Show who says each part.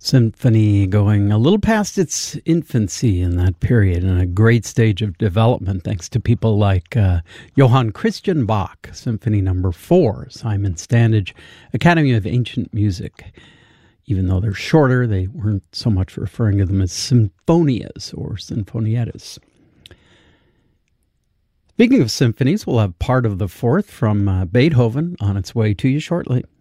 Speaker 1: Symphony going a little past its infancy in that period, and a great stage of development thanks to people like Johann Christian Bach, Symphony No. 4, Simon Standage, Academy of Ancient Music. Even though they're shorter, they weren't so much referring to them as sinfonias or sinfonietas. Speaking of symphonies, we'll have part of the fourth from Beethoven on its way to you shortly.